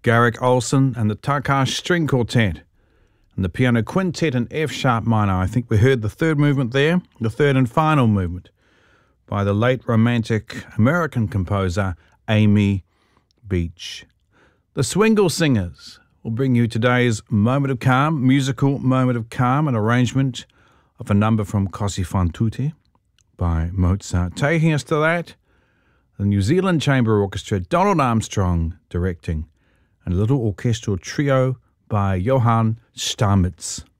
Garrick Olson and the Takash String Quartet, and the piano quintet in F sharp minor. I think we heard the third movement there, the third and final movement, by the late romantic American composer Amy Beach. The Swingle Singers will bring you today's Moment of Calm, musical Moment of Calm, an arrangement of a number from Così fan tutte by Mozart. Taking us to that, the New Zealand Chamber Orchestra, Donald Armstrong directing, and a little orchestral trio by Johann Stamitz.